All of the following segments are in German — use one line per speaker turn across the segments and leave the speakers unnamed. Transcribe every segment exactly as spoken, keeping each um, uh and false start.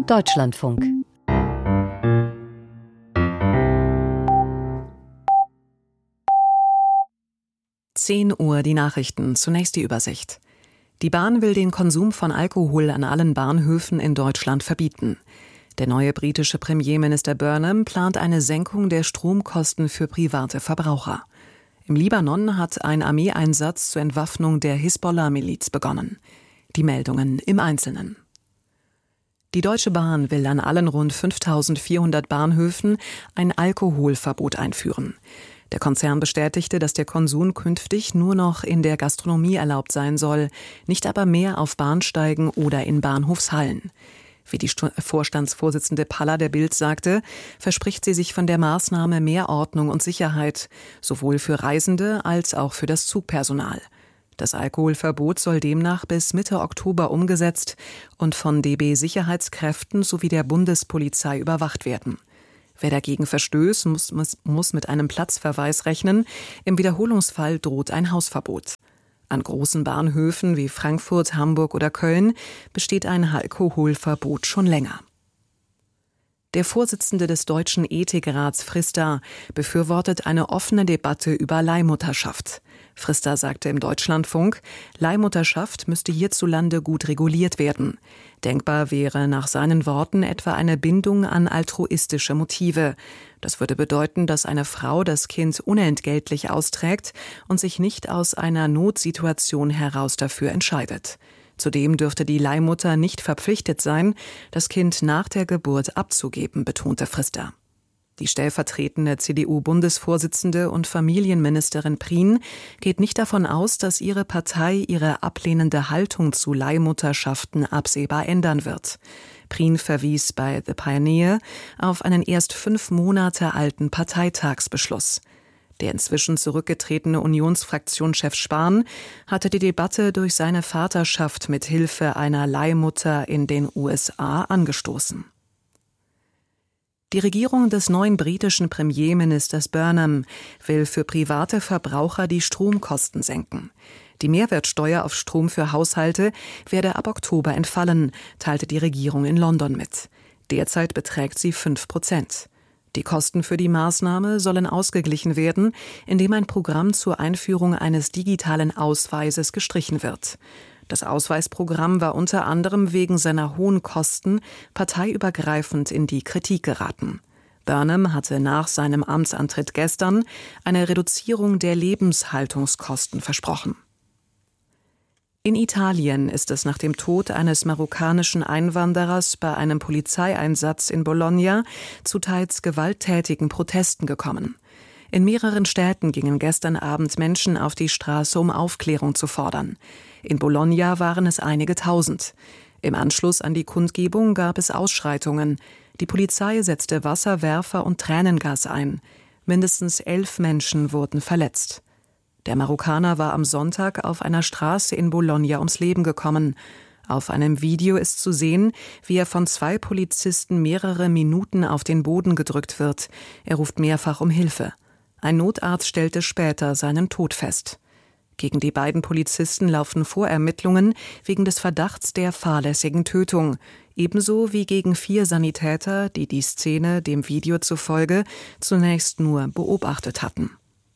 Deutschlandfunk.
zehn Uhr die Nachrichten, zunächst die Übersicht. Die Bahn will den Konsum von Alkohol an allen Bahnhöfen in Deutschland verbieten. Der neue britische Premierminister Burnham plant eine Senkung der Stromkosten für private Verbraucher. Im Libanon hat ein Armeeeinsatz zur Entwaffnung der Hisbollah-Miliz begonnen. Die Meldungen im Einzelnen. Die Deutsche Bahn will an allen rund fünftausendvierhundert Bahnhöfen ein Alkoholverbot einführen. Der Konzern bestätigte, dass der Konsum künftig nur noch in der Gastronomie erlaubt sein soll, nicht aber mehr auf Bahnsteigen oder in Bahnhofshallen. Wie die Vorstandsvorsitzende Palla der Bild sagte, verspricht sie sich von der Maßnahme mehr Ordnung und Sicherheit, sowohl für Reisende als auch für das Zugpersonal. Das Alkoholverbot soll demnach bis Mitte Oktober umgesetzt und von D B-Sicherheitskräften sowie der Bundespolizei überwacht werden. Wer dagegen verstößt, muss, muss, muss mit einem Platzverweis rechnen. Im Wiederholungsfall droht ein Hausverbot. An großen Bahnhöfen wie Frankfurt, Hamburg oder Köln besteht ein Alkoholverbot schon länger. Der Vorsitzende des Deutschen Ethikrats, Frista, befürwortet eine offene Debatte über Leihmutterschaft. Frista sagte im Deutschlandfunk, Leihmutterschaft müsste hierzulande gut reguliert werden. Denkbar wäre nach seinen Worten etwa eine Bindung an altruistische Motive. Das würde bedeuten, dass eine Frau das Kind unentgeltlich austrägt und sich nicht aus einer Notsituation heraus dafür entscheidet. Zudem dürfte die Leihmutter nicht verpflichtet sein, das Kind nach der Geburt abzugeben, betonte Frista. Die stellvertretende C D U-Bundesvorsitzende und Familienministerin Prien geht nicht davon aus, dass ihre Partei ihre ablehnende Haltung zu Leihmutterschaften absehbar ändern wird. Prien verwies bei The Pioneer auf einen erst fünf Monate alten Parteitagsbeschluss. Der inzwischen zurückgetretene Unionsfraktionschef Spahn hatte die Debatte durch seine Vaterschaft mit Hilfe einer Leihmutter in den U S A angestoßen. Die Regierung des neuen britischen Premierministers Burnham will für private Verbraucher die Stromkosten senken. Die Mehrwertsteuer auf Strom für Haushalte werde ab Oktober entfallen, teilte die Regierung in London mit. Derzeit beträgt sie fünf Prozent. Die Kosten für die Maßnahme sollen ausgeglichen werden, indem ein Programm zur Einführung eines digitalen Ausweises gestrichen wird. Das Ausweisprogramm war unter anderem wegen seiner hohen Kosten parteiübergreifend in die Kritik geraten. Burnham hatte nach seinem Amtsantritt gestern eine Reduzierung der Lebenshaltungskosten versprochen. In Italien ist es nach dem Tod eines marokkanischen Einwanderers bei einem Polizeieinsatz in Bologna zu teils gewalttätigen Protesten gekommen. In mehreren Städten gingen gestern Abend Menschen auf die Straße, um Aufklärung zu fordern. In Bologna waren es einige Tausend. Im Anschluss an die Kundgebung gab es Ausschreitungen. Die Polizei setzte Wasserwerfer und Tränengas ein. Mindestens elf Menschen wurden verletzt. Der Marokkaner war am Sonntag auf einer Straße in Bologna ums Leben gekommen. Auf einem Video ist zu sehen, wie er von zwei Polizisten mehrere Minuten auf den Boden gedrückt wird. Er ruft mehrfach um Hilfe. Ein Notarzt stellte später seinen Tod fest. Gegen die beiden Polizisten laufen Vorermittlungen wegen des Verdachts der fahrlässigen Tötung, ebenso wie gegen vier Sanitäter, die die Szene dem Video zufolge zunächst nur beobachtet hatten.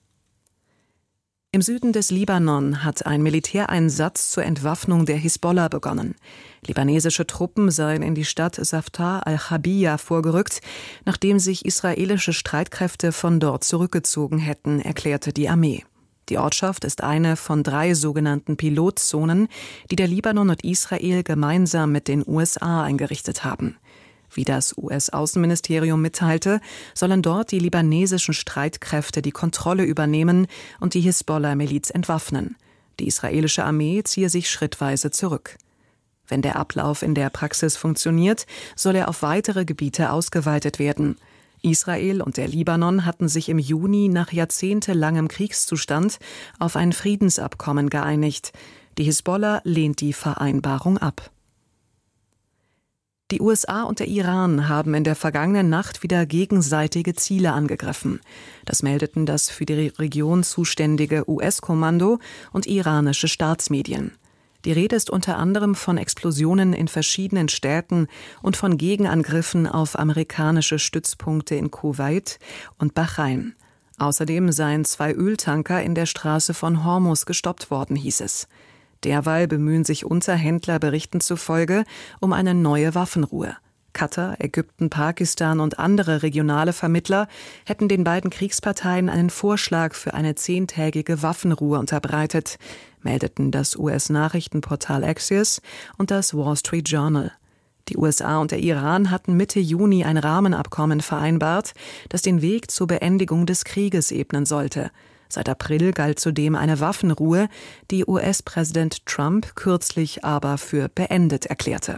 Im Süden des Libanon hat ein Militäreinsatz zur Entwaffnung der Hisbollah begonnen. Libanesische Truppen seien in die Stadt Safta al-Chabiyya vorgerückt, nachdem sich israelische Streitkräfte von dort zurückgezogen hätten, erklärte die Armee. Die Ortschaft ist eine von drei sogenannten Pilotzonen, die der Libanon und Israel gemeinsam mit den U S A eingerichtet haben. Wie das U S-Außenministerium mitteilte, sollen dort die libanesischen Streitkräfte die Kontrolle übernehmen und die Hisbollah-Miliz entwaffnen. Die israelische Armee ziehe sich schrittweise zurück. Wenn der Ablauf in der Praxis funktioniert, soll er auf weitere Gebiete ausgeweitet werden. Israel und der Libanon hatten sich im Juni nach jahrzehntelangem Kriegszustand auf ein Friedensabkommen geeinigt. Die Hisbollah lehnt die Vereinbarung ab. Die U S A und der Iran haben in der vergangenen Nacht wieder gegenseitige Ziele angegriffen. Das meldeten das für die Region zuständige U S-Kommando und iranische Staatsmedien. Die Rede ist unter anderem von Explosionen in verschiedenen Städten und von Gegenangriffen auf amerikanische Stützpunkte in Kuwait und Bahrain. Außerdem seien zwei Öltanker in der Straße von Hormuz gestoppt worden, hieß es. Derweil bemühen sich Unterhändler Berichten zufolge um eine neue Waffenruhe. Katar, Ägypten, Pakistan und andere regionale Vermittler hätten den beiden Kriegsparteien einen Vorschlag für eine zehntägige Waffenruhe unterbreitet, meldeten das U S-Nachrichtenportal Axios und das Wall Street Journal. Die U S A und der Iran hatten Mitte Juni ein Rahmenabkommen vereinbart, das den Weg zur Beendigung des Krieges ebnen sollte. Seit April galt zudem eine Waffenruhe, die U S-Präsident Trump kürzlich aber für beendet erklärte.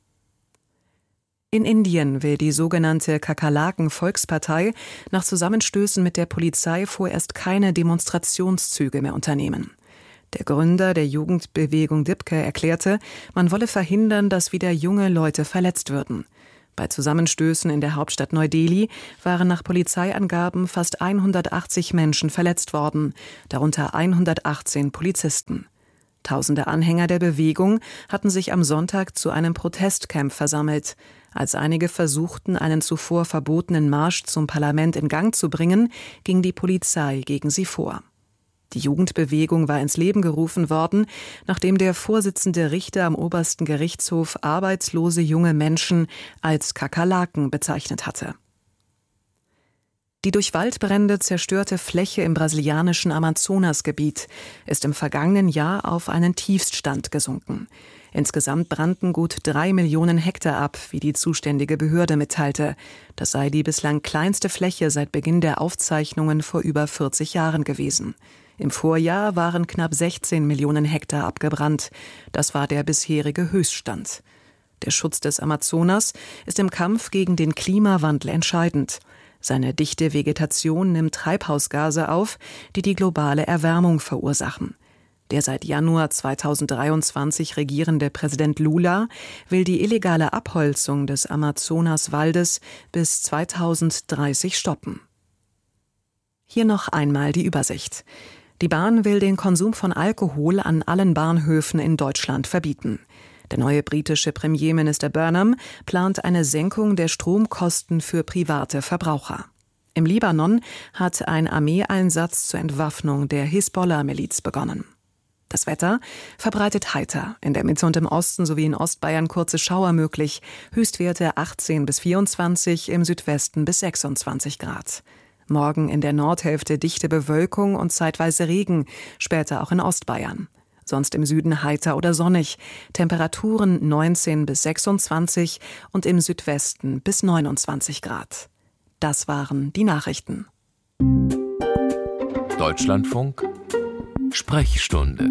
In Indien will die sogenannte Kakerlaken-Volkspartei nach Zusammenstößen mit der Polizei vorerst keine Demonstrationszüge mehr unternehmen. Der Gründer der Jugendbewegung Dipke erklärte, man wolle verhindern, dass wieder junge Leute verletzt würden. Bei Zusammenstößen in der Hauptstadt Neu-Delhi waren nach Polizeiangaben fast hundertachtzig Menschen verletzt worden, darunter hundertachtzehn Polizisten. Tausende Anhänger der Bewegung hatten sich am Sonntag zu einem Protestcamp versammelt. Als einige versuchten, einen zuvor verbotenen Marsch zum Parlament in Gang zu bringen, ging die Polizei gegen sie vor. Die Jugendbewegung war ins Leben gerufen worden, nachdem der Vorsitzende Richter am obersten Gerichtshof arbeitslose junge Menschen als Kakerlaken bezeichnet hatte. Die durch Waldbrände zerstörte Fläche im brasilianischen Amazonasgebiet ist im vergangenen Jahr auf einen Tiefststand gesunken. Insgesamt brannten gut drei Millionen Hektar ab, wie die zuständige Behörde mitteilte. Das sei die bislang kleinste Fläche seit Beginn der Aufzeichnungen vor über vierzig Jahren gewesen. Im Vorjahr waren knapp sechzehn Millionen Hektar abgebrannt. Das war der bisherige Höchststand. Der Schutz des Amazonas ist im Kampf gegen den Klimawandel entscheidend. Seine dichte Vegetation nimmt Treibhausgase auf, die die globale Erwärmung verursachen. Der seit Januar zweitausenddreiundzwanzig regierende Präsident Lula will die illegale Abholzung des Amazonaswaldes bis zweitausenddreißig stoppen. Hier noch einmal die Übersicht. Die Bahn will den Konsum von Alkohol an allen Bahnhöfen in Deutschland verbieten. Der neue britische Premierminister Burnham plant eine Senkung der Stromkosten für private Verbraucher. Im Libanon hat ein Armeeeinsatz zur Entwaffnung der Hisbollah-Miliz begonnen. Das Wetter verbreitet heiter, in der Mitte und im Osten sowie in Ostbayern kurze Schauer möglich, Höchstwerte achtzehn bis vierundzwanzig, im Südwesten bis sechsundzwanzig Grad. Morgen in der Nordhälfte dichte Bewölkung und zeitweise Regen, später auch in Ostbayern. Sonst im Süden heiter oder sonnig, Temperaturen neunzehn bis sechsundzwanzig und im Südwesten bis neunundzwanzig Grad. Das waren die Nachrichten.
Deutschlandfunk Sprechstunde.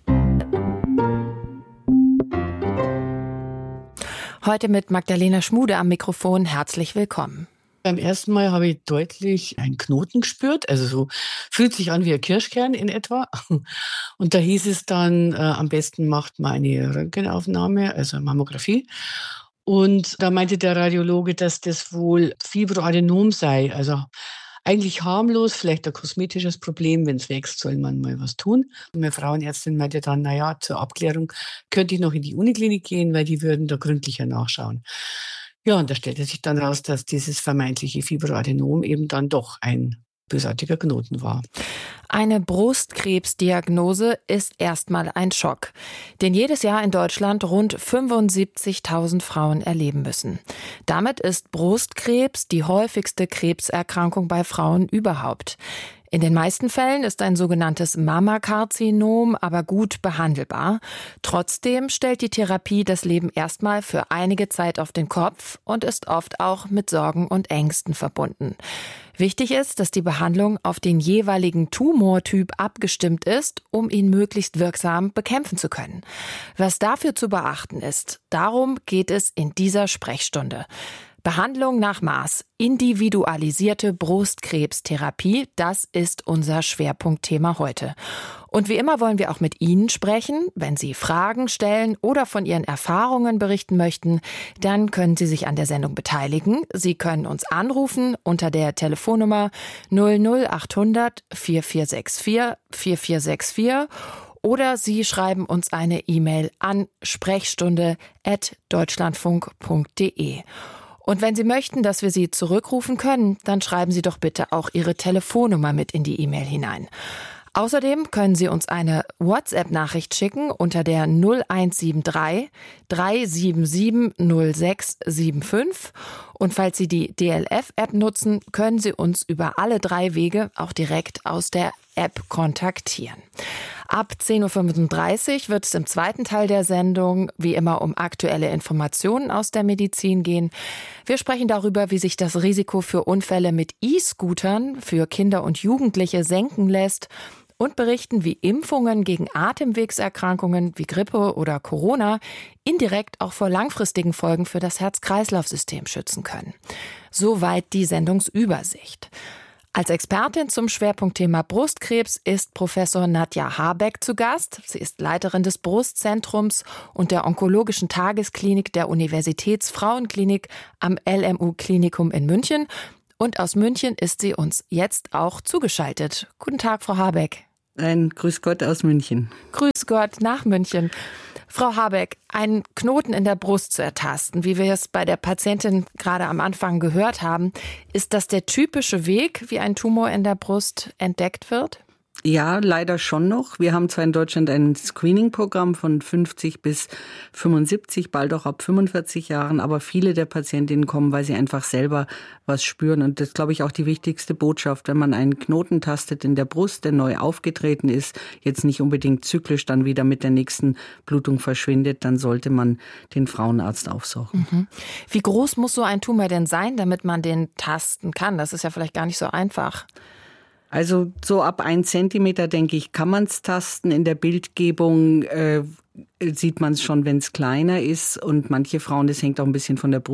Heute mit Magdalena Schmude am Mikrofon. Herzlich willkommen.
Beim ersten Mal habe ich deutlich einen Knoten gespürt, also so fühlt sich an wie ein Kirschkern in etwa. Und da hieß es dann, äh, am besten macht man eine Röntgenaufnahme, also Mammographie. Und da meinte der Radiologe, dass das wohl Fibroadenom sei, also eigentlich harmlos, vielleicht ein kosmetisches Problem. Wenn es wächst, soll man mal was tun. Und meine Frauenärztin meinte dann, naja, zur Abklärung könnte ich noch in die Uniklinik gehen, weil die würden da gründlicher nachschauen. Ja, und da stellte sich dann raus, dass dieses vermeintliche Fibroadenom eben dann doch ein bösartiger Knoten war.
Eine Brustkrebsdiagnose ist erstmal ein Schock, den jedes Jahr in Deutschland rund fünfundsiebzigtausend Frauen erleben müssen. Damit ist Brustkrebs die häufigste Krebserkrankung bei Frauen überhaupt. In den meisten Fällen ist ein sogenanntes Mammakarzinom aber gut behandelbar. Trotzdem stellt die Therapie das Leben erstmal für einige Zeit auf den Kopf und ist oft auch mit Sorgen und Ängsten verbunden. Wichtig ist, dass die Behandlung auf den jeweiligen Tumortyp abgestimmt ist, um ihn möglichst wirksam bekämpfen zu können. Was dafür zu beachten ist, darum geht es in dieser Sprechstunde. Behandlung nach Maß, individualisierte Brustkrebstherapie, das ist unser Schwerpunktthema heute. Und wie immer wollen wir auch mit Ihnen sprechen. Wenn Sie Fragen stellen oder von Ihren Erfahrungen berichten möchten, dann können Sie sich an der Sendung beteiligen. Sie können uns anrufen unter der Telefonnummer null null achthundert vierundvierzig sechsundvierzig vierundvierzig sechsundvierzig Oder Sie schreiben uns eine E-Mail an sprechstunde at deutschlandfunk punkt de. Und wenn Sie möchten, dass wir Sie zurückrufen können, dann schreiben Sie doch bitte auch Ihre Telefonnummer mit in die E-Mail hinein. Außerdem können Sie uns eine WhatsApp-Nachricht schicken unter der null eins sieben drei drei sieben sieben null sechs sieben fünf. Und falls Sie die D L F-App nutzen, können Sie uns über alle drei Wege auch direkt aus der App kontaktieren. Ab zehn Uhr fünfunddreißig wird es im zweiten Teil der Sendung wie immer um aktuelle Informationen aus der Medizin gehen. Wir sprechen darüber, wie sich das Risiko für Unfälle mit E-Scootern für Kinder und Jugendliche senken lässt und berichten, wie Impfungen gegen Atemwegserkrankungen wie Grippe oder Corona indirekt auch vor langfristigen Folgen für das Herz-Kreislauf-System schützen können. Soweit die Sendungsübersicht. Als Expertin zum Schwerpunktthema Brustkrebs ist Professor Nadja Habeck zu Gast. Sie ist Leiterin des Brustzentrums und der onkologischen Tagesklinik der Universitätsfrauenklinik am L M U-Klinikum in München. Und aus München ist sie uns jetzt auch zugeschaltet. Guten Tag, Frau Habeck.
Ein Grüß Gott aus München.
Grüß Gott nach München. Frau Habeck, einen Knoten in der Brust zu ertasten, wie wir es bei der Patientin gerade am Anfang gehört haben, ist das der typische Weg, wie ein Tumor in der Brust entdeckt wird?
Ja, leider schon noch. Wir haben zwar in Deutschland ein Screening-Programm von fünfzig bis fünfundsiebzig, bald auch ab fünfundvierzig Jahren, aber viele der Patientinnen kommen, weil sie einfach selber was spüren. Und das ist, glaube ich, auch die wichtigste Botschaft, wenn man einen Knoten tastet in der Brust, der neu aufgetreten ist, jetzt nicht unbedingt zyklisch dann wieder mit der nächsten Blutung verschwindet, dann sollte man den Frauenarzt aufsuchen.
Mhm. Wie groß muss so ein Tumor denn sein, damit man den tasten kann? Das ist ja vielleicht gar nicht so einfach.
Also so ab ein Zentimeter, denke ich, kann man es tasten. In der Bildgebung äh, sieht man es schon, wenn es kleiner ist. Und manche Frauen, das hängt auch ein bisschen von der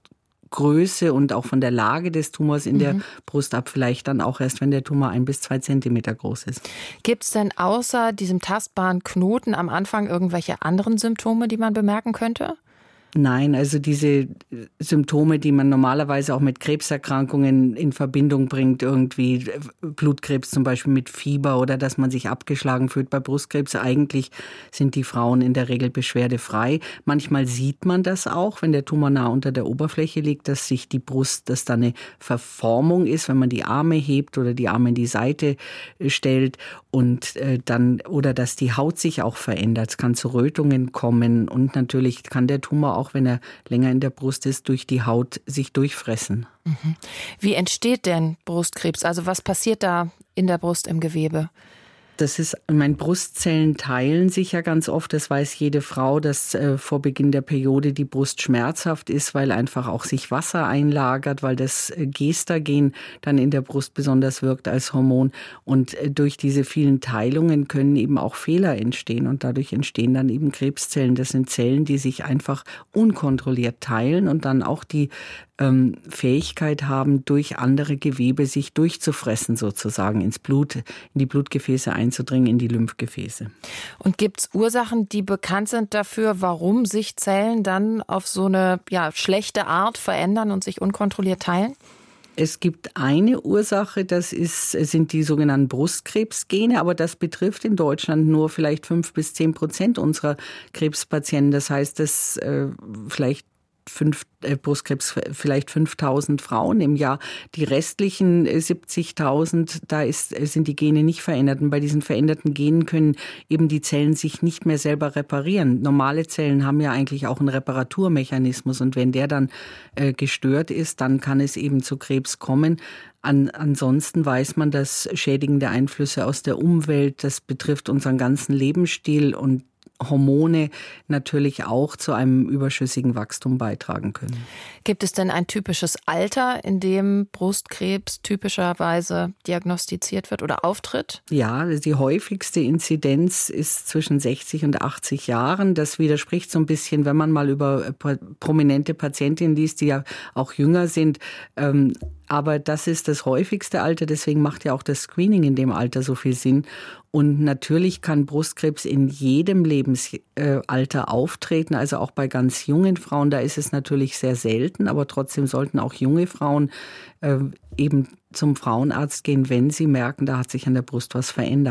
Brustgröße und auch von der Lage des Tumors in mhm. der Brust ab. Vielleicht dann auch erst, wenn der Tumor ein bis zwei Zentimeter groß ist.
Gibt es denn außer diesem tastbaren Knoten am Anfang irgendwelche anderen Symptome, die man bemerken könnte?
Nein, also diese Symptome, die man normalerweise auch mit Krebserkrankungen in Verbindung bringt, irgendwie Blutkrebs zum Beispiel mit Fieber oder dass man sich abgeschlagen fühlt bei Brustkrebs, eigentlich sind die Frauen in der Regel beschwerdefrei. Manchmal sieht man das auch, wenn der Tumor nah unter der Oberfläche liegt, dass sich die Brust, dass da eine Verformung ist, wenn man die Arme hebt oder die Arme in die Seite stellt und äh, dann oder dass die Haut sich auch verändert. Es kann zu Rötungen kommen und natürlich kann der Tumor auch, wenn er länger in der Brust ist, durch die Haut sich durchfressen.
Mhm. Wie entsteht denn Brustkrebs? Also was passiert da in der Brust im Gewebe?
Das ist, meine Brustzellen teilen sich ja ganz oft. Das weiß jede Frau, dass äh, vor Beginn der Periode die Brust schmerzhaft ist, weil einfach auch sich Wasser einlagert, weil das äh, Gestagen dann in der Brust besonders wirkt als Hormon. Und äh, durch diese vielen Teilungen können eben auch Fehler entstehen und dadurch entstehen dann eben Krebszellen. Das sind Zellen, die sich einfach unkontrolliert teilen und dann auch die ähm, Fähigkeit haben, durch andere Gewebe sich durchzufressen sozusagen, ins Blut, in die Blutgefäße einzudringen, in die Lymphgefäße.
Und gibt es Ursachen, die bekannt sind dafür, warum sich Zellen dann auf so eine ja, schlechte Art verändern und sich unkontrolliert teilen?
Es gibt eine Ursache, das ist, sind die sogenannten Brustkrebsgene, aber das betrifft in Deutschland nur vielleicht fünf bis zehn Prozent unserer Krebspatienten. Das heißt, dass äh, vielleicht Fünf, äh, Brustkrebs vielleicht fünftausend Frauen im Jahr. Die restlichen äh, siebzigtausend, da ist, äh, sind die Gene nicht verändert. Und bei diesen veränderten Genen können eben die Zellen sich nicht mehr selber reparieren. Normale Zellen haben ja eigentlich auch einen Reparaturmechanismus. Und wenn der dann äh, gestört ist, dann kann es eben zu Krebs kommen. An, ansonsten weiß man, dass schädigende Einflüsse aus der Umwelt, das betrifft unseren ganzen Lebensstil und Hormone natürlich auch zu einem überschüssigen Wachstum beitragen können.
Gibt es denn ein typisches Alter, in dem Brustkrebs typischerweise diagnostiziert wird oder auftritt?
Ja, die häufigste Inzidenz ist zwischen sechzig und achtzig Jahren. Das widerspricht so ein bisschen, wenn man mal über prominente Patientinnen liest, die ja auch jünger sind. Ähm, Aber das ist das häufigste Alter, deswegen macht ja auch das Screening in dem Alter so viel Sinn. Und natürlich kann Brustkrebs in jedem Lebensalter auftreten, also auch bei ganz jungen Frauen. Da ist es natürlich sehr selten, aber trotzdem sollten auch junge Frauen äh, eben zum Frauenarzt gehen, wenn sie merken, da hat sich an der Brust was verändert.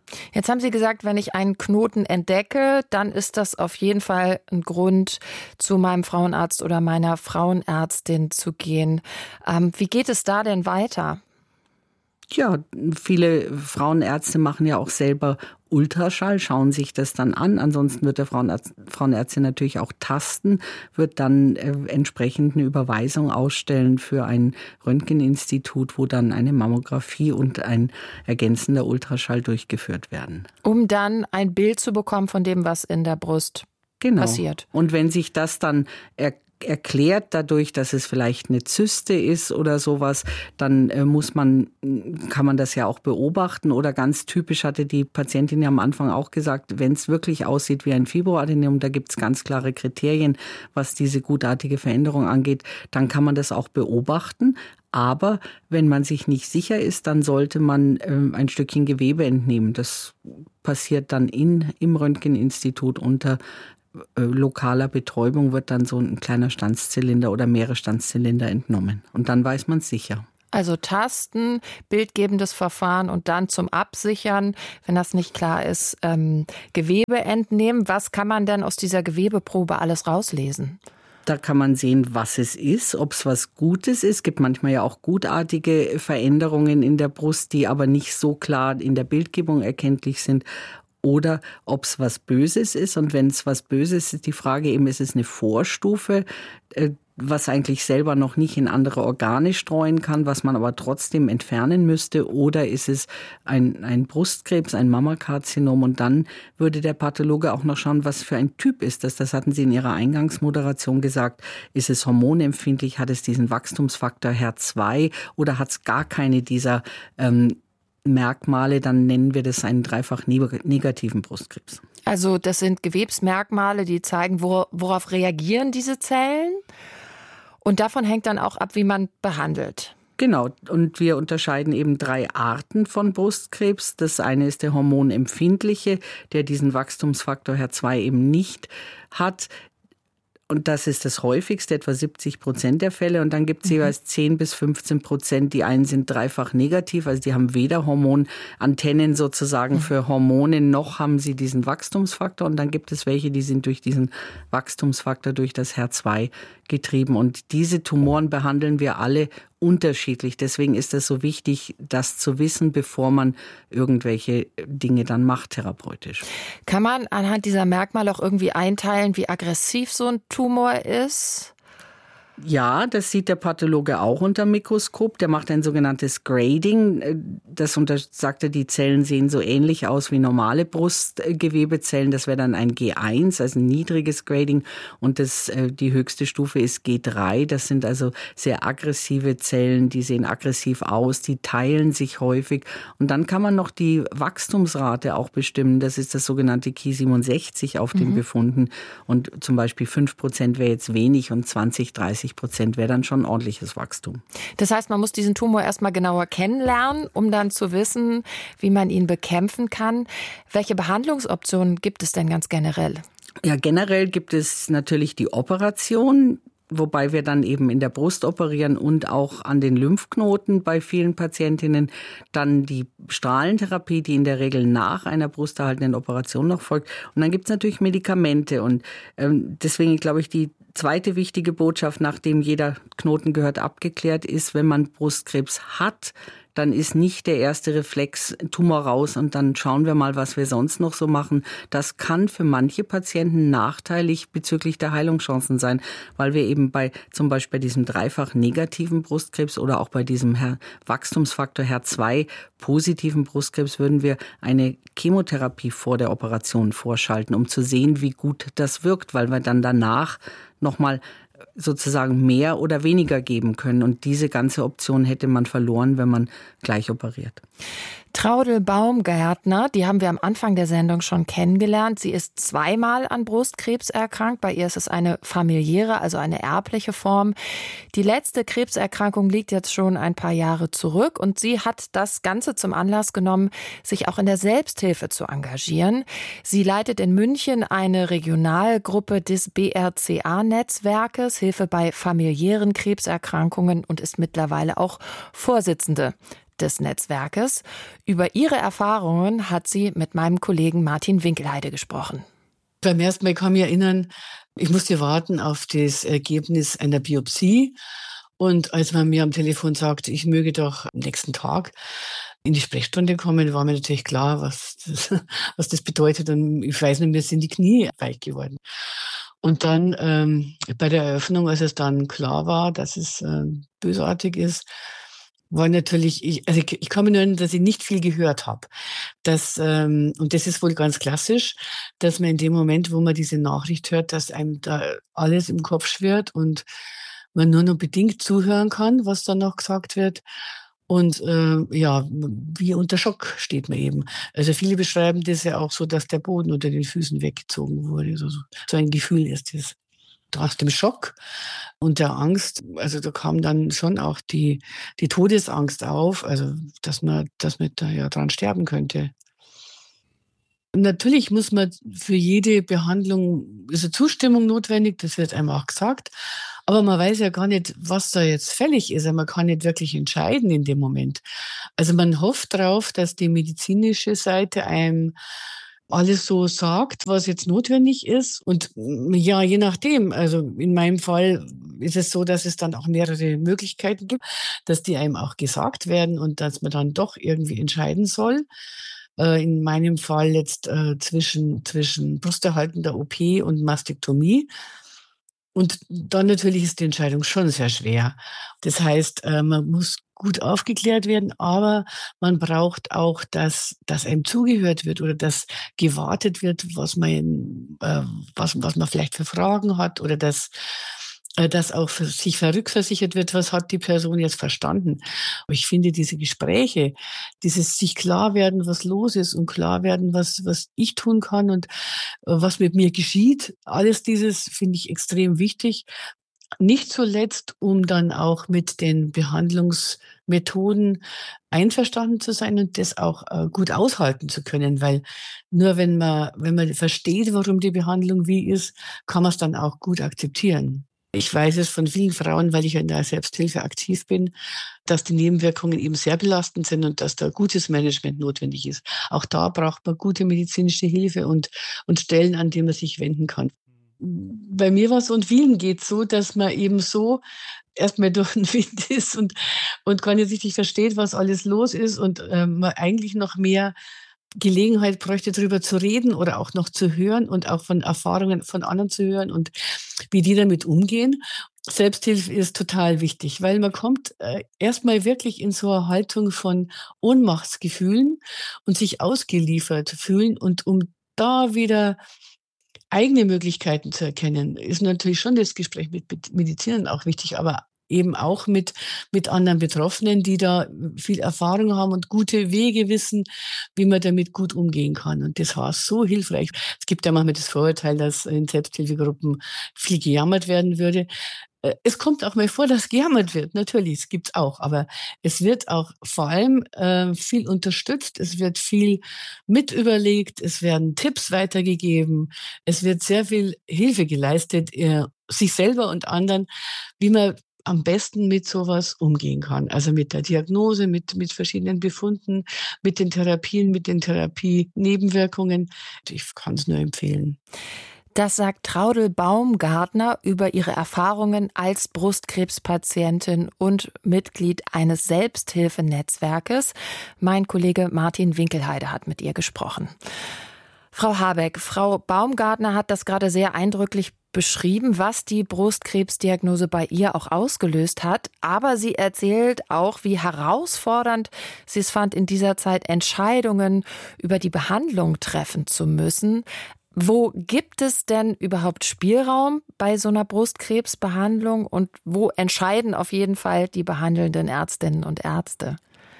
Jetzt haben Sie gesagt, wenn ich einen Knoten entdecke, dann ist das auf jeden Fall ein Grund, zu meinem Frauenarzt oder meiner Frauenärztin zu gehen. Ähm, wie geht es da denn weiter?
Ja, viele Frauenärzte machen ja auch selber Ultraschall, schauen sich das dann an. Ansonsten wird der Frauenarzt, Frauenärztin natürlich auch tasten, wird dann äh, entsprechend eine Überweisung ausstellen für ein Röntgeninstitut, wo dann eine Mammographie und ein ergänzender Ultraschall durchgeführt werden.
Um dann ein Bild zu bekommen von dem, was in der Brust
genau.
passiert.
Und wenn sich das dann erklärt, erklärt dadurch, dass es vielleicht eine Zyste ist oder sowas, dann äh, muss man, kann man das ja auch beobachten. Oder ganz typisch hatte die Patientin ja am Anfang auch gesagt, wenn es wirklich aussieht wie ein Fibroadenom, da gibt es ganz klare Kriterien, was diese gutartige Veränderung angeht, dann kann man das auch beobachten. Aber wenn man sich nicht sicher ist, dann sollte man äh, ein Stückchen Gewebe entnehmen. Das passiert dann in, im Röntgeninstitut unter lokaler Betäubung, wird dann so ein kleiner Stanzzylinder oder mehrere Stanzzylinder entnommen. Und dann weiß man es sicher.
Also tasten, bildgebendes Verfahren und dann zum Absichern, wenn das nicht klar ist, ähm, Gewebe entnehmen. Was kann man denn aus dieser Gewebeprobe alles rauslesen?
Da kann man sehen, was es ist, ob es was Gutes ist. Es gibt manchmal ja auch gutartige Veränderungen in der Brust, die aber nicht so klar in der Bildgebung erkenntlich sind. Oder ob es was Böses ist. Und wenn es was Böses ist, ist die Frage eben, ist es eine Vorstufe, was eigentlich selber noch nicht in andere Organe streuen kann, was man aber trotzdem entfernen müsste. Oder ist es ein, ein Brustkrebs, ein Mammakarzinom? Und dann würde der Pathologe auch noch schauen, was für ein Typ ist das. Das hatten Sie in Ihrer Eingangsmoderation gesagt. Ist es hormonempfindlich? Hat es diesen Wachstumsfaktor H E R zwei? Oder hat es gar keine dieser ähm, Merkmale, dann nennen wir das einen dreifach negativen Brustkrebs.
Also das sind Gewebsmerkmale, die zeigen, worauf reagieren diese Zellen. Und davon hängt dann auch ab, wie man behandelt.
Genau, und wir unterscheiden eben drei Arten von Brustkrebs. Das eine ist der hormonempfindliche, der diesen Wachstumsfaktor H E R zwei eben nicht hat. Und das ist das häufigste, etwa siebzig Prozent der Fälle. Und dann gibt es mhm. jeweils zehn bis fünfzehn Prozent. Die einen sind dreifach negativ, also die haben weder Hormonantennen sozusagen mhm. für Hormone, noch haben sie diesen Wachstumsfaktor. Und dann gibt es welche, die sind durch diesen Wachstumsfaktor, durch das H E R zwei getrieben. Und diese Tumoren behandeln wir alle unterschiedlich. Deswegen ist es so wichtig, das zu wissen, bevor man irgendwelche Dinge dann macht, therapeutisch.
Kann man anhand dieser Merkmale auch irgendwie einteilen, wie aggressiv so ein Tumor ist?
Ja, das sieht der Pathologe auch unter dem Mikroskop. Der macht ein sogenanntes Grading. Das sagt er, die Zellen sehen so ähnlich aus wie normale Brustgewebezellen. Das wäre dann ein G eins, also ein niedriges Grading. Und das, die höchste Stufe ist G drei. Das sind also sehr aggressive Zellen. Die sehen aggressiv aus, die teilen sich häufig. Und dann kann man noch die Wachstumsrate auch bestimmen. Das ist das sogenannte Ki siebenundsechzig auf den mhm. Befunden. Und zum Beispiel fünf Prozent wäre jetzt wenig und zwanzig, dreißig Prozent wäre dann schon ein ordentliches Wachstum.
Das heißt, man muss diesen Tumor erstmal genauer kennenlernen, um dann zu wissen, wie man ihn bekämpfen kann. Welche Behandlungsoptionen gibt es denn ganz generell?
Ja, generell gibt es natürlich die Operation, wobei wir dann eben in der Brust operieren und auch an den Lymphknoten bei vielen Patientinnen. Dann die Strahlentherapie, die in der Regel nach einer brusterhaltenden Operation noch folgt. Und dann gibt es natürlich Medikamente. Und ähm, deswegen glaube ich, die zweite wichtige Botschaft, nachdem jeder Knoten gehört abgeklärt ist, wenn man Brustkrebs hat, dann ist nicht der erste Reflex Tumor raus und dann schauen wir mal, was wir sonst noch so machen. Das kann für manche Patienten nachteilig bezüglich der Heilungschancen sein, weil wir eben bei zum Beispiel bei diesem dreifach negativen Brustkrebs oder auch bei diesem Wachstumsfaktor H E R zwei positiven Brustkrebs würden wir eine Chemotherapie vor der Operation vorschalten, um zu sehen, wie gut das wirkt, weil wir dann danach nochmal sozusagen mehr oder weniger geben können. Und diese ganze Option hätte man verloren, wenn man gleich operiert.
Traudl Baumgärtner, die haben wir am Anfang der Sendung schon kennengelernt. Sie ist zweimal an Brustkrebs erkrankt. Bei ihr ist es eine familiäre, also eine erbliche Form. Die letzte Krebserkrankung liegt jetzt schon ein paar Jahre zurück und sie hat das Ganze zum Anlass genommen, sich auch in der Selbsthilfe zu engagieren. Sie leitet in München eine Regionalgruppe des B R C A-Netzwerkes, Hilfe bei familiären Krebserkrankungen und ist mittlerweile auch Vorsitzende des Netzwerkes. Über ihre Erfahrungen hat sie mit meinem Kollegen Martin Winkelheide gesprochen.
Beim ersten Mal kann ich mich erinnern, ich musste warten auf das Ergebnis einer Biopsie. Und als man mir am Telefon sagte, ich möge doch am nächsten Tag in die Sprechstunde kommen, war mir natürlich klar, was das, was das bedeutet. Und ich weiß nicht, mir sind die Knie weich geworden. Und dann ähm, bei der Eröffnung, als es dann klar war, dass es äh, bösartig ist, war natürlich, ich, also ich, ich kann mich nur erinnern, dass ich nicht viel gehört habe. Dass, ähm, und das ist wohl ganz klassisch, dass man in dem Moment, wo man diese Nachricht hört, dass einem da alles im Kopf schwirrt und man nur noch bedingt zuhören kann, was dann noch gesagt wird. Und äh, ja, wie unter Schock steht man eben. Also viele beschreiben das ja auch so, dass der Boden unter den Füßen weggezogen wurde. So, so ein Gefühl ist das. Aus dem Schock und der Angst, also da kam dann schon auch die, die Todesangst auf, also dass man, dass man da ja dran sterben könnte. Natürlich muss man für jede Behandlung, ist eine Zustimmung notwendig, das wird einem auch gesagt, aber man weiß ja gar nicht, was da jetzt fällig ist. Man kann nicht wirklich entscheiden in dem Moment. Also man hofft darauf, dass die medizinische Seite einem alles so sagt, was jetzt notwendig ist. Und ja, je nachdem, also in meinem Fall ist es so, dass es dann auch mehrere Möglichkeiten gibt, dass die einem auch gesagt werden und dass man dann doch irgendwie entscheiden soll. In meinem Fall jetzt äh, zwischen, zwischen brusterhaltender O P und Mastektomie. Und dann natürlich ist die Entscheidung schon sehr schwer. Das heißt, äh, man muss gut aufgeklärt werden, aber man braucht auch, dass, dass einem zugehört wird oder dass gewartet wird, was man, äh, was, was man vielleicht für Fragen hat oder dass, äh, dass auch für sich rückversichert wird, was hat die Person jetzt verstanden. Aber ich finde, diese Gespräche, dieses sich klar werden, was los ist und klar werden, was, was ich tun kann und äh, was mit mir geschieht, alles dieses finde ich extrem wichtig. Nicht zuletzt, um dann auch mit den Behandlungsmethoden einverstanden zu sein und das auch äh, gut aushalten zu können, weil nur wenn man, wenn man versteht, warum die Behandlung wie ist, kann man es dann auch gut akzeptieren. Ich weiß es von vielen Frauen, weil ich ja in der Selbsthilfe aktiv bin, dass die Nebenwirkungen eben sehr belastend sind und dass da gutes Management notwendig ist. Auch da braucht man gute medizinische Hilfe und, und Stellen, an die man sich wenden kann. Bei mir war es so und vielen geht es so, dass man eben so erstmal durch den Wind ist und, und gar nicht richtig versteht, was alles los ist und äh, man eigentlich noch mehr Gelegenheit bräuchte, darüber zu reden oder auch noch zu hören und auch von Erfahrungen von anderen zu hören und wie die damit umgehen. Selbsthilfe ist total wichtig, weil man kommt äh, erstmal wirklich in so eine Haltung von Ohnmachtsgefühlen und sich ausgeliefert fühlen und um da wieder eigene Möglichkeiten zu erkennen, ist natürlich schon das Gespräch mit Medizinern auch wichtig, aber eben auch mit, mit anderen Betroffenen, die da viel Erfahrung haben und gute Wege wissen, wie man damit gut umgehen kann. Und das war so hilfreich. Es gibt ja manchmal das Vorurteil, dass in Selbsthilfegruppen viel gejammert werden würde. Es kommt auch mal vor, dass gejammert wird. Natürlich, es gibt's auch. Aber es wird auch vor allem äh, viel unterstützt. Es wird viel mit überlegt. Es werden Tipps weitergegeben. Es wird sehr viel Hilfe geleistet, äh, sich selber und anderen, wie man am besten mit sowas umgehen kann. Also mit der Diagnose, mit, mit verschiedenen Befunden, mit den Therapien, mit den Therapie-Nebenwirkungen. Ich kann es nur empfehlen.
Das sagt Traudl Baumgartner über ihre Erfahrungen als Brustkrebspatientin und Mitglied eines Selbsthilfenetzwerkes. Mein Kollege Martin Winkelheide hat mit ihr gesprochen. Frau Habeck, Frau Baumgartner hat das gerade sehr eindrücklich beschrieben, was die Brustkrebsdiagnose bei ihr auch ausgelöst hat. Aber sie erzählt auch, wie herausfordernd sie es fand, in dieser Zeit Entscheidungen über die Behandlung treffen zu müssen. Wo gibt es denn überhaupt Spielraum bei so einer Brustkrebsbehandlung und wo entscheiden auf jeden Fall die behandelnden Ärztinnen und Ärzte?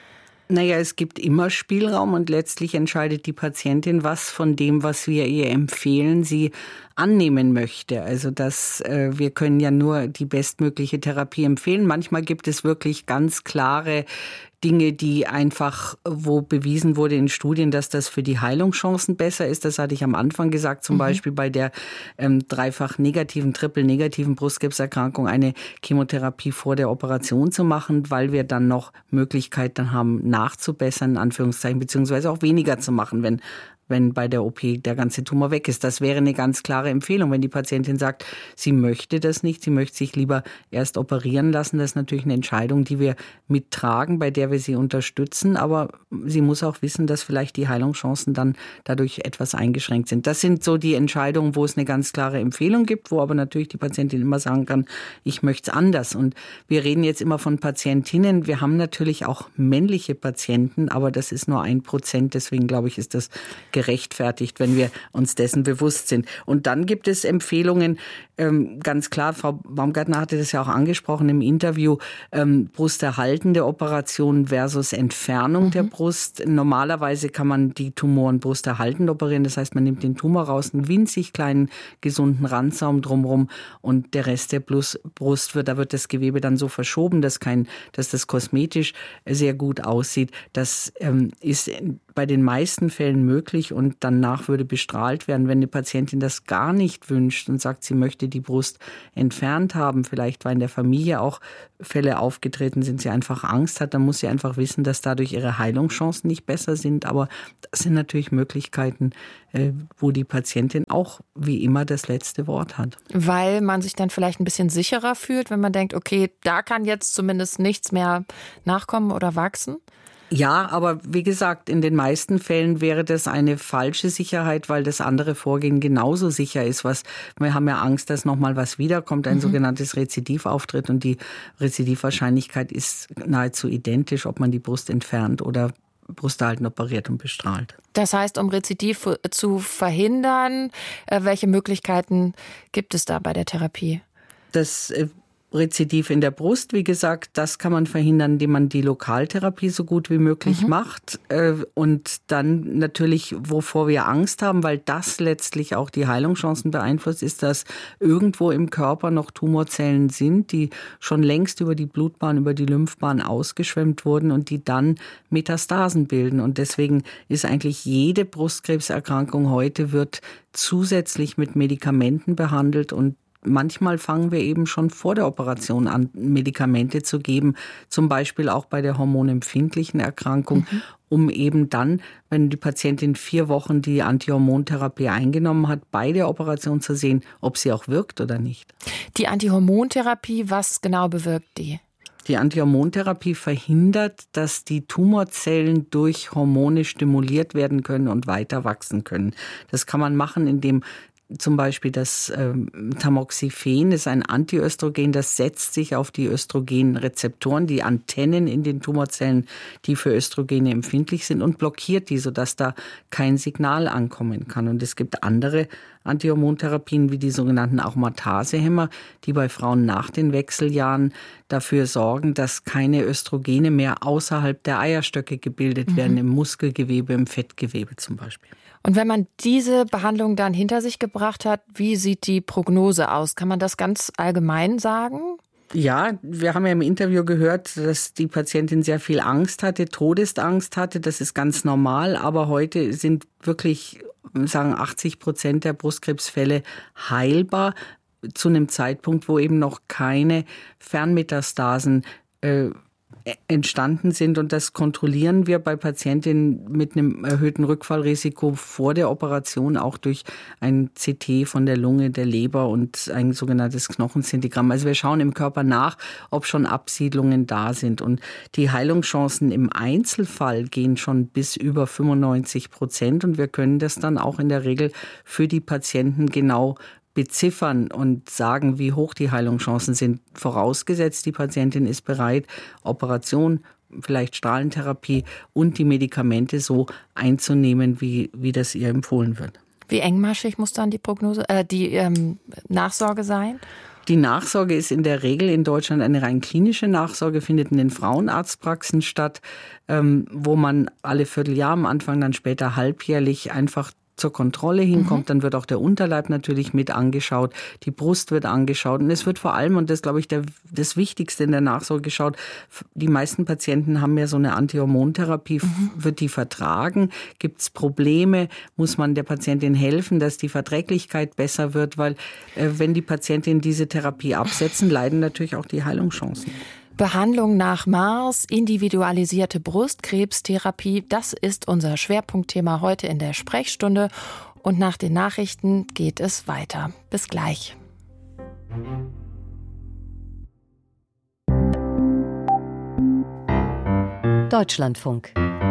Naja, es gibt immer Spielraum und letztlich entscheidet die Patientin, was von dem, was wir ihr empfehlen, sie annehmen möchte. Also das, äh, wir können ja nur die bestmögliche Therapie empfehlen. Manchmal gibt es wirklich ganz klare Dinge, die einfach, wo bewiesen wurde in Studien, dass das für die Heilungschancen besser ist. Das hatte ich am Anfang gesagt, zum mhm. Beispiel bei der ähm, dreifach negativen, triple-negativen Brustkrebserkrankung eine Chemotherapie vor der Operation zu machen, weil wir dann noch Möglichkeiten haben, nachzubessern, in Anführungszeichen, beziehungsweise auch weniger zu machen, wenn wenn bei der O P der ganze Tumor weg ist. Das wäre eine ganz klare Empfehlung. Wenn die Patientin sagt, sie möchte das nicht, sie möchte sich lieber erst operieren lassen, das ist natürlich eine Entscheidung, die wir mittragen, bei der wir sie unterstützen. Aber sie muss auch wissen, dass vielleicht die Heilungschancen dann dadurch etwas eingeschränkt sind. Das sind so die Entscheidungen, wo es eine ganz klare Empfehlung gibt, wo aber natürlich die Patientin immer sagen kann, ich möchte es anders. Und wir reden jetzt immer von Patientinnen. Wir haben natürlich auch männliche Patienten, aber das ist nur ein Prozent. Deswegen glaube ich, ist das gerechtfertigt, wenn wir uns dessen bewusst sind. Und dann gibt es Empfehlungen, ähm, ganz klar, Frau Baumgartner hatte das ja auch angesprochen im Interview, ähm, brusterhaltende Operationen versus Entfernung mhm. der Brust. Normalerweise kann man die Tumoren brusterhaltend operieren, das heißt, man nimmt den Tumor raus, einen winzig kleinen, gesunden Randsaum drumherum und der Rest der Brust wird, da wird das Gewebe dann so verschoben, dass, kein, dass das kosmetisch sehr gut aussieht. Das ähm, ist bei den meisten Fällen möglich und danach würde bestrahlt werden. Wenn eine Patientin das gar nicht wünscht und sagt, sie möchte die Brust entfernt haben, vielleicht weil in der Familie auch Fälle aufgetreten sind, sie einfach Angst hat, dann muss sie einfach wissen, dass dadurch ihre Heilungschancen nicht besser sind. Aber das sind natürlich Möglichkeiten, wo die Patientin auch wie immer das letzte Wort hat.
Weil man sich dann vielleicht ein bisschen sicherer fühlt, wenn man denkt, okay, da kann jetzt zumindest nichts mehr nachkommen oder wachsen?
Ja, aber wie gesagt, in den meisten Fällen wäre das eine falsche Sicherheit, weil das andere Vorgehen genauso sicher ist. Was, wir haben ja Angst, dass nochmal was wiederkommt, ein mhm. sogenanntes Rezidiv auftritt. Und die Rezidivwahrscheinlichkeit ist nahezu identisch, ob man die Brust entfernt oder brusterhaltend operiert und bestrahlt.
Das heißt, um Rezidiv zu verhindern, welche Möglichkeiten gibt es da bei der Therapie?
Das Rezidiv in der Brust, wie gesagt, das kann man verhindern, indem man die Lokaltherapie so gut wie möglich mhm. macht. Und dann natürlich, wovor wir Angst haben, weil das letztlich auch die Heilungschancen beeinflusst, ist, dass irgendwo im Körper noch Tumorzellen sind, die schon längst über die Blutbahn, über die Lymphbahn ausgeschwemmt wurden und die dann Metastasen bilden. Und deswegen ist eigentlich jede Brustkrebserkrankung heute wird zusätzlich mit Medikamenten behandelt und manchmal fangen wir eben schon vor der Operation an, Medikamente zu geben, zum Beispiel auch bei der hormonempfindlichen Erkrankung, mhm. um eben dann, wenn die Patientin vier Wochen die Antihormontherapie eingenommen hat, bei der Operation zu sehen, ob sie auch wirkt oder nicht.
Die Antihormontherapie, was genau bewirkt die?
Die Antihormontherapie verhindert, dass die Tumorzellen durch Hormone stimuliert werden können und weiter wachsen können. Das kann man machen, indem zum Beispiel das ähm, Tamoxifen ist ein Antiöstrogen, das setzt sich auf die Östrogenrezeptoren, die Antennen in den Tumorzellen, die für Östrogene empfindlich sind und blockiert die, sodass da kein Signal ankommen kann. Und es gibt andere Antihormontherapien wie die sogenannten Aromatasehemmer, die bei Frauen nach den Wechseljahren dafür sorgen, dass keine Östrogene mehr außerhalb der Eierstöcke gebildet mhm. werden, im Muskelgewebe, im Fettgewebe zum Beispiel.
Und wenn man diese Behandlung dann hinter sich gebracht hat, wie sieht die Prognose aus? Kann man das ganz allgemein sagen?
Ja, wir haben ja im Interview gehört, dass die Patientin sehr viel Angst hatte, Todesangst hatte. Das ist ganz normal, aber heute sind wirklich, sagen achtzig Prozent der Brustkrebsfälle heilbar zu einem Zeitpunkt, wo eben noch keine Fernmetastasen äh, entstanden sind. Und das kontrollieren wir bei Patientinnen mit einem erhöhten Rückfallrisiko vor der Operation auch durch ein C T von der Lunge, der Leber und ein sogenanntes Knochenzentigramm. Also wir schauen im Körper nach, ob schon Absiedlungen da sind. Und die Heilungschancen im Einzelfall gehen schon bis über fünfundneunzig Prozent. Und wir können das dann auch in der Regel für die Patienten genau beziffern und sagen, wie hoch die Heilungschancen sind, vorausgesetzt, die Patientin ist bereit, Operation, vielleicht Strahlentherapie und die Medikamente so einzunehmen, wie, wie das ihr empfohlen wird.
Wie engmaschig muss dann die Prognose, äh, die ähm, Nachsorge sein?
Die Nachsorge ist in der Regel in Deutschland eine rein klinische Nachsorge, findet in den Frauenarztpraxen statt, ähm, wo man alle Vierteljahr am Anfang, dann später halbjährlich einfach zur Kontrolle hinkommt, mhm. dann wird auch der Unterleib natürlich mit angeschaut, die Brust wird angeschaut und es wird vor allem, und das glaube ich der, das Wichtigste in der Nachsorge geschaut, die meisten Patienten haben ja so eine Antihormontherapie, mhm. wird die vertragen, gibt es Probleme, muss man der Patientin helfen, dass die Verträglichkeit besser wird, weil äh, wenn die Patientinnen diese Therapie absetzen, leiden natürlich auch die Heilungschancen.
Behandlung nach Mars, individualisierte Brustkrebstherapie, das ist unser Schwerpunktthema heute in der Sprechstunde. Und nach den Nachrichten geht es weiter. Bis gleich.
Deutschlandfunk.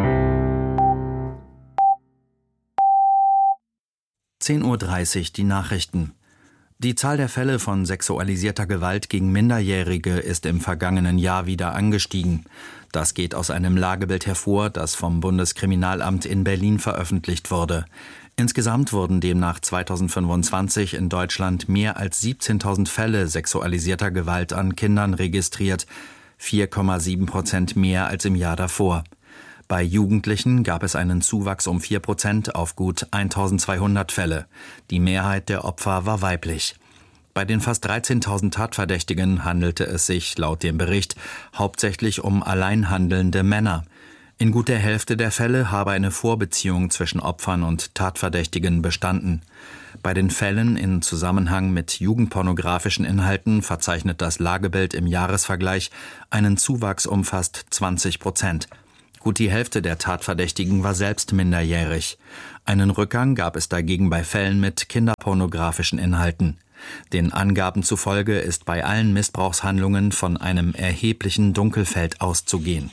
zehn Uhr dreißig, die Nachrichten. Die Zahl der Fälle von sexualisierter Gewalt gegen Minderjährige ist im vergangenen Jahr wieder angestiegen. Das geht aus einem Lagebild hervor, das vom Bundeskriminalamt in Berlin veröffentlicht wurde. Insgesamt wurden demnach zweitausendfünfundzwanzig in Deutschland mehr als siebzehntausend Fälle sexualisierter Gewalt an Kindern registriert, vier Komma sieben Prozent mehr als im Jahr davor. Bei Jugendlichen gab es einen Zuwachs um vier Prozent auf gut eintausendzweihundert Fälle. Die Mehrheit der Opfer war weiblich. Bei den fast dreizehntausend Tatverdächtigen handelte es sich, laut dem Bericht, hauptsächlich um allein handelnde Männer. In gut der Hälfte der Fälle habe eine Vorbeziehung zwischen Opfern und Tatverdächtigen bestanden. Bei den Fällen in Zusammenhang mit jugendpornografischen Inhalten verzeichnet das Lagebild im Jahresvergleich einen Zuwachs um fast zwanzig Prozent. Gut die Hälfte der Tatverdächtigen war selbst minderjährig. Einen Rückgang gab es dagegen bei Fällen mit kinderpornografischen Inhalten. Den Angaben zufolge ist bei allen Missbrauchshandlungen von einem erheblichen Dunkelfeld auszugehen.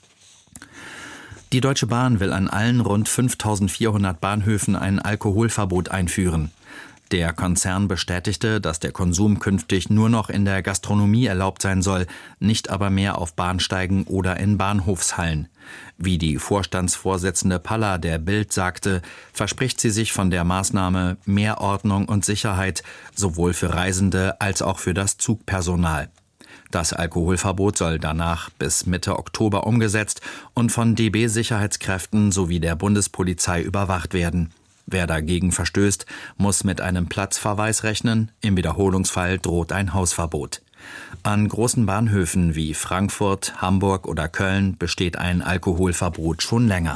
Die Deutsche Bahn will an allen rund fünftausendvierhundert Bahnhöfen ein Alkoholverbot einführen. Der Konzern bestätigte, dass der Konsum künftig nur noch in der Gastronomie erlaubt sein soll, nicht aber mehr auf Bahnsteigen oder in Bahnhofshallen. Wie die Vorstandsvorsitzende Palla der Bild sagte, verspricht sie sich von der Maßnahme mehr Ordnung und Sicherheit, sowohl für Reisende als auch für das Zugpersonal. Das Alkoholverbot soll danach bis Mitte Oktober umgesetzt und von D B-Sicherheitskräften sowie der Bundespolizei überwacht werden. Wer dagegen verstößt, muss mit einem Platzverweis rechnen, im Wiederholungsfall droht ein Hausverbot. An großen Bahnhöfen wie Frankfurt, Hamburg oder Köln besteht ein Alkoholverbot schon länger.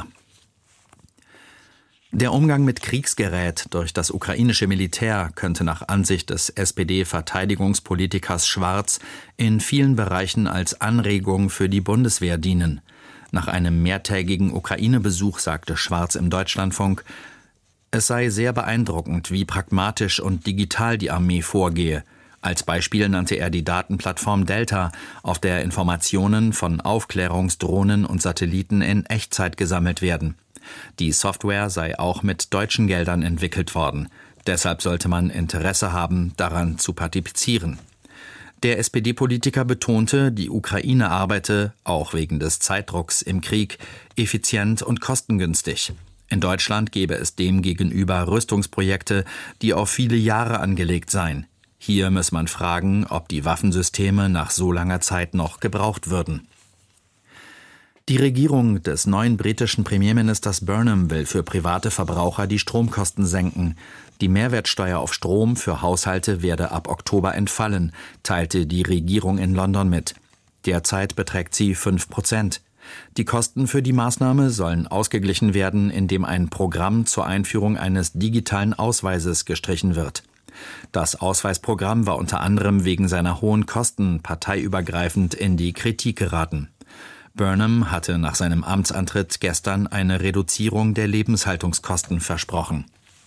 Der Umgang mit Kriegsgerät durch das ukrainische Militär könnte nach Ansicht des S P D-Verteidigungspolitikers Schwarz in vielen Bereichen als Anregung für die Bundeswehr dienen. Nach einem mehrtägigen Ukraine-Besuch sagte Schwarz im Deutschlandfunk, es sei sehr beeindruckend, wie pragmatisch und digital die Armee vorgehe. Als Beispiel nannte er die Datenplattform Delta, auf der Informationen von Aufklärungsdrohnen und Satelliten in Echtzeit gesammelt werden. Die Software sei auch mit deutschen Geldern entwickelt worden. Deshalb sollte man Interesse haben, daran zu partizipieren. Der S P D-Politiker betonte, die Ukraine arbeite, auch wegen des Zeitdrucks im Krieg, effizient und kostengünstig. In Deutschland gebe es demgegenüber Rüstungsprojekte, die auf viele Jahre angelegt seien. Hier muss man fragen, ob die Waffensysteme nach so langer Zeit noch gebraucht würden. Die Regierung des neuen britischen Premierministers Burnham will für private Verbraucher die Stromkosten senken. Die Mehrwertsteuer auf Strom für Haushalte werde ab Oktober entfallen, teilte die Regierung in London mit. Derzeit beträgt sie fünf Prozent. Die Kosten für die Maßnahme sollen ausgeglichen werden, indem ein Programm zur Einführung eines digitalen Ausweises gestrichen wird. Das Ausweisprogramm war unter anderem wegen seiner hohen Kosten parteiübergreifend in die Kritik geraten. Burnham hatte nach seinem Amtsantritt gestern eine Reduzierung der Lebenshaltungskosten versprochen.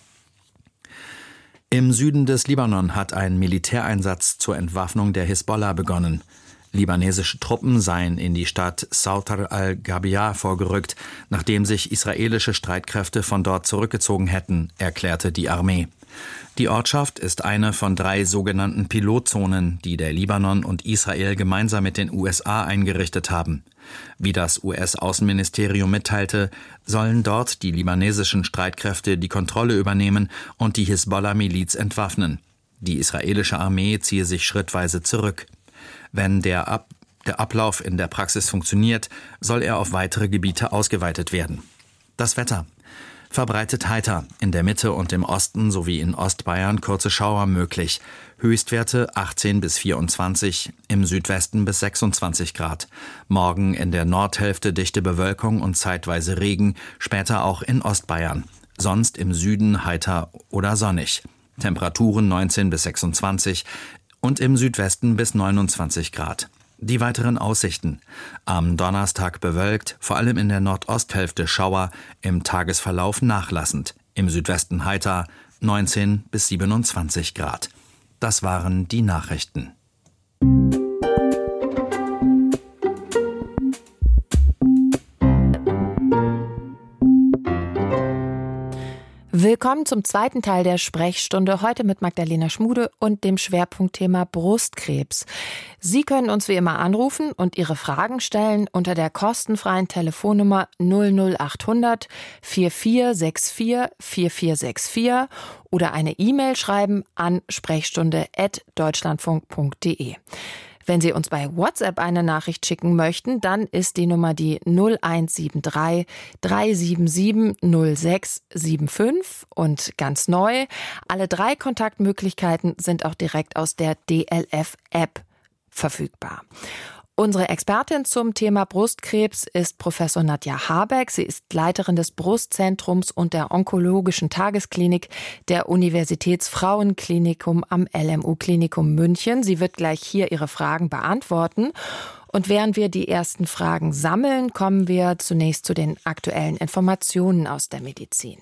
Im Süden des Libanon hat ein Militäreinsatz zur Entwaffnung der Hisbollah begonnen. Libanesische Truppen seien in die Stadt Sautar al-Ghabia vorgerückt, nachdem sich israelische Streitkräfte von dort zurückgezogen hätten, erklärte die Armee. Die Ortschaft ist eine von drei sogenannten Pilotzonen, die der Libanon und Israel gemeinsam mit den U S A eingerichtet haben. Wie das U S-Außenministerium mitteilte, sollen dort die libanesischen Streitkräfte die Kontrolle übernehmen und die Hisbollah-Miliz entwaffnen. Die israelische Armee ziehe sich schrittweise zurück. Wenn der, Ab- der Ablauf in der Praxis funktioniert, soll er auf weitere Gebiete ausgeweitet werden. Das Wetter. Verbreitet heiter, in der Mitte und im Osten sowie in Ostbayern kurze Schauer möglich. Höchstwerte achtzehn bis vierundzwanzig, im Südwesten bis sechsundzwanzig Grad. Morgen in der Nordhälfte dichte Bewölkung und zeitweise Regen, später auch in Ostbayern. Sonst im Süden heiter oder sonnig. Temperaturen neunzehn bis sechsundzwanzig und im Südwesten bis neunundzwanzig Grad. Die weiteren Aussichten. Am Donnerstag bewölkt, vor allem in der Nordosthälfte Schauer, im Tagesverlauf nachlassend. Im Südwesten heiter, neunzehn bis siebenundzwanzig Grad. Das waren die Nachrichten.
Willkommen zum zweiten Teil der Sprechstunde, heute mit Magdalena Schmude und dem Schwerpunktthema Brustkrebs. Sie können uns wie immer anrufen und Ihre Fragen stellen unter der kostenfreien Telefonnummer null null achthundert vierundvierzig sechsundvierzig vierundvierzig sechsundvierzig oder eine E-Mail schreiben an sprechstunde at deutschlandfunk punkt de. Wenn Sie uns bei WhatsApp eine Nachricht schicken möchten, dann ist die Nummer die null eins sieben drei drei sieben sieben null sechs sieben fünf und ganz neu, alle drei Kontaktmöglichkeiten sind auch direkt aus der D L F-App verfügbar. Unsere Expertin zum Thema Brustkrebs ist Professor Nadja Habeck. Sie ist Leiterin des Brustzentrums und der onkologischen Tagesklinik der Universitätsfrauenklinikum am L M U-Klinikum München. Sie wird gleich hier ihre Fragen beantworten. Und während wir die ersten Fragen sammeln, kommen wir zunächst zu den aktuellen Informationen aus der Medizin.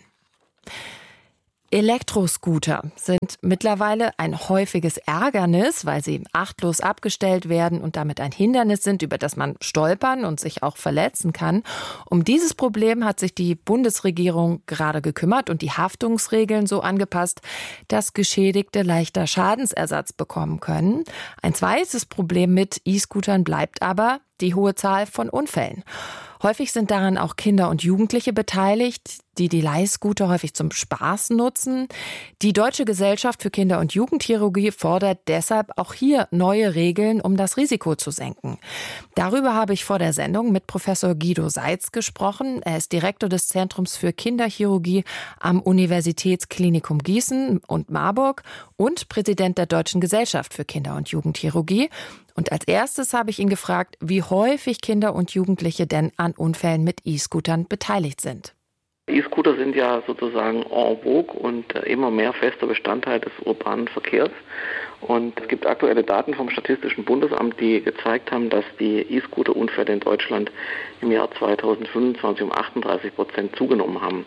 Elektroscooter sind mittlerweile ein häufiges Ärgernis, weil sie achtlos abgestellt werden und damit ein Hindernis sind, über das man stolpern und sich auch verletzen kann. Um dieses Problem hat sich die Bundesregierung gerade gekümmert und die Haftungsregeln so angepasst, dass Geschädigte leichter Schadensersatz bekommen können. Ein zweites Problem mit E-Scootern bleibt aber die hohe Zahl von Unfällen. Häufig sind daran auch Kinder und Jugendliche beteiligt, die die Leihscooter häufig zum Spaß nutzen. Die Deutsche Gesellschaft für Kinder- und Jugendchirurgie fordert deshalb auch hier neue Regeln, um das Risiko zu senken. Darüber habe ich vor der Sendung mit Professor Guido Seitz gesprochen. Er ist Direktor des Zentrums für Kinderchirurgie am Universitätsklinikum Gießen und Marburg und Präsident der Deutschen Gesellschaft für Kinder- und Jugendchirurgie. Und als erstes habe ich ihn gefragt, wie häufig Kinder und Jugendliche denn an Unfällen mit E-Scootern beteiligt sind.
E-Scooter sind ja sozusagen en vogue und immer mehr fester Bestandteil des urbanen Verkehrs. Und es gibt aktuelle Daten vom Statistischen Bundesamt, die gezeigt haben, dass die E-Scooter-Unfälle in Deutschland im Jahr zweitausendfünfundzwanzig um achtunddreißig Prozent zugenommen haben.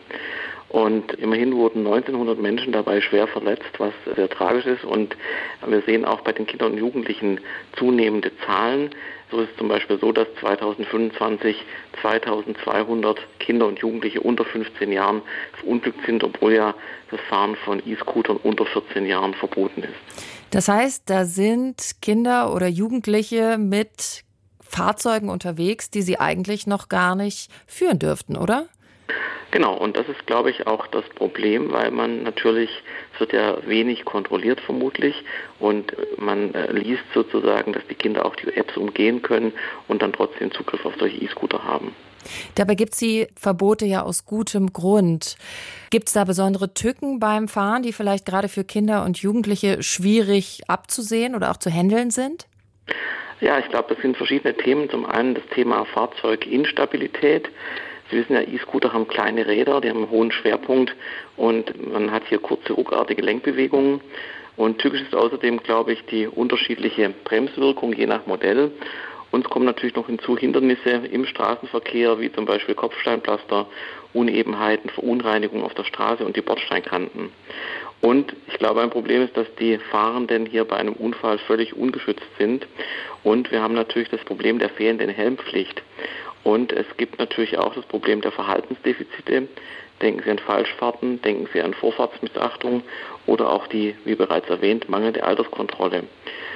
Und immerhin wurden neunzehnhundert Menschen dabei schwer verletzt, was sehr tragisch ist. Und wir sehen auch bei den Kindern und Jugendlichen zunehmende Zahlen. So ist es zum Beispiel so, dass zweitausendfünfundzwanzig zweitausendzweihundert Kinder und Jugendliche unter fünfzehn Jahren verunglückt sind, obwohl ja das Fahren von E-Scootern unter vierzehn Jahren verboten ist.
Das heißt, da sind Kinder oder Jugendliche mit Fahrzeugen unterwegs, die sie eigentlich noch gar nicht führen dürften, oder?
Genau, und das ist, glaube ich, auch das Problem, weil man natürlich, es wird ja wenig kontrolliert vermutlich und man äh, liest sozusagen, dass die Kinder auch die Apps umgehen können und dann trotzdem Zugriff auf solche E-Scooter haben.
Dabei gibt es die Verbote ja aus gutem Grund. Gibt es da besondere Tücken beim Fahren, die vielleicht gerade für Kinder und Jugendliche schwierig abzusehen oder auch zu handeln sind?
Ja, ich glaube, das sind verschiedene Themen. Zum einen das Thema Fahrzeuginstabilität. Sie wissen ja, E-Scooter haben kleine Räder, die haben einen hohen Schwerpunkt und man hat hier kurze, ruckartige Lenkbewegungen. Und typisch ist außerdem, glaube ich, die unterschiedliche Bremswirkung je nach Modell. Und es kommen natürlich noch hinzu Hindernisse im Straßenverkehr, wie zum Beispiel Kopfsteinpflaster, Unebenheiten, Verunreinigungen auf der Straße und die Bordsteinkanten. Und ich glaube, ein Problem ist, dass die Fahrenden hier bei einem Unfall völlig ungeschützt sind. Und wir haben natürlich das Problem der fehlenden Helmpflicht. Und es gibt natürlich auch das Problem der Verhaltensdefizite. Denken Sie an Falschfahrten, denken Sie an Vorfahrtsmissachtung oder auch die, wie bereits erwähnt, mangelnde Alterskontrolle.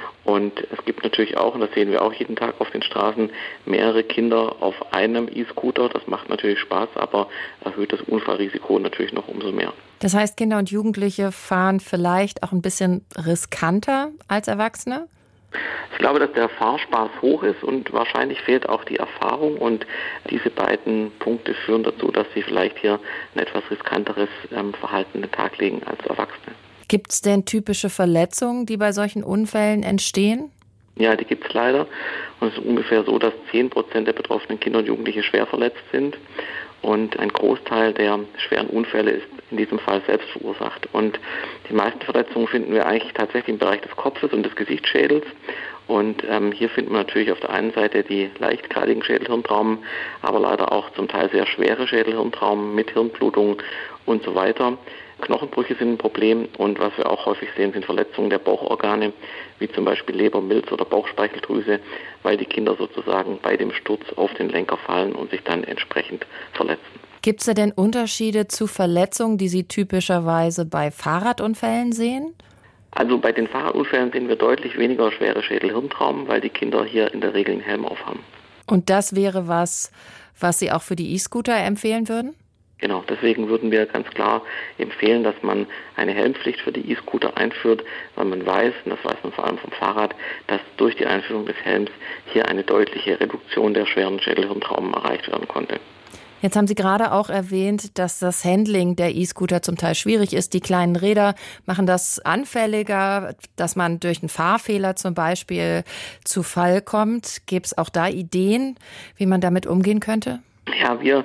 Und es gibt natürlich auch, und das sehen wir auch jeden Tag auf den Straßen, mehrere Kinder auf einem E-Scooter. Das macht natürlich Spaß, aber erhöht das Unfallrisiko natürlich noch umso mehr.
Das heißt, Kinder und Jugendliche fahren vielleicht auch ein bisschen riskanter als Erwachsene?
Ich glaube, dass der Fahrspaß hoch ist und wahrscheinlich fehlt auch die Erfahrung, und diese beiden Punkte führen dazu, dass sie vielleicht hier ein etwas riskanteres ähm, Verhalten an den Tag legen als Erwachsene.
Gibt es denn typische Verletzungen, die bei solchen Unfällen entstehen?
Ja, die gibt es leider. Und es ist ungefähr so, dass zehn Prozent der betroffenen Kinder und Jugendliche schwer verletzt sind. Und ein Großteil der schweren Unfälle ist in diesem Fall selbst verursacht. Und die meisten Verletzungen finden wir eigentlich tatsächlich im Bereich des Kopfes und des Gesichtsschädels. Und ähm, hier finden wir natürlich auf der einen Seite die leichtgradigen Schädelhirntraumen, aber leider auch zum Teil sehr schwere Schädelhirntraumen mit Hirnblutung und so weiter. Knochenbrüche sind ein Problem, und was wir auch häufig sehen, sind Verletzungen der Bauchorgane, wie zum Beispiel Leber, Milz oder Bauchspeicheldrüse, weil die Kinder sozusagen bei dem Sturz auf den Lenker fallen und sich dann entsprechend verletzen.
Gibt es da denn Unterschiede zu Verletzungen, die Sie typischerweise bei Fahrradunfällen sehen?
Also bei den Fahrradunfällen sehen wir deutlich weniger schwere Schädelhirntraumen, weil die Kinder hier in der Regel einen Helm aufhaben.
Und das wäre was, was Sie auch für die E-Scooter empfehlen würden?
Genau, deswegen würden wir ganz klar empfehlen, dass man eine Helmpflicht für die E-Scooter einführt, weil man weiß, und das weiß man vor allem vom Fahrrad, dass durch die Einführung des Helms hier eine deutliche Reduktion der schweren Schädelhirntraumen erreicht werden konnte.
Jetzt haben Sie gerade auch erwähnt, dass das Handling der E-Scooter zum Teil schwierig ist. Die kleinen Räder machen das anfälliger, dass man durch einen Fahrfehler zum Beispiel zu Fall kommt. Gibt es auch da Ideen, wie man damit umgehen könnte?
Ja, wir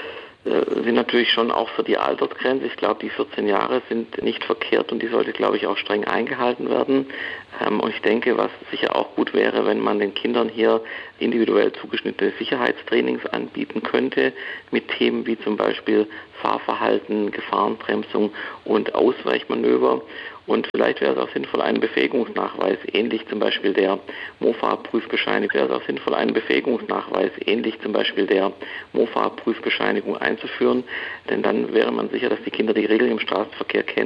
sind natürlich schon auch für die Altersgrenze. Ich glaube, die vierzehn Jahre sind nicht verkehrt, und die sollte, glaube ich, auch streng eingehalten werden. Und ich denke, was sicher auch gut wäre, wenn man den Kindern hier individuell zugeschnittene Sicherheitstrainings anbieten könnte, mit Themen wie zum Beispiel Fahrverhalten, Gefahrenbremsung und Ausweichmanöver. Und vielleicht wäre es auch sinnvoll, einen Befähigungsnachweis, ähnlich zum Beispiel der Mofa-Prüfbescheinigung, wäre es auch sinnvoll, einen Befähigungsnachweis, ähnlich zum Beispiel der Mofa-Prüfbescheinigung einzuführen. Denn dann wäre man sicher, dass die Kinder die Regeln im Straßenverkehr kennen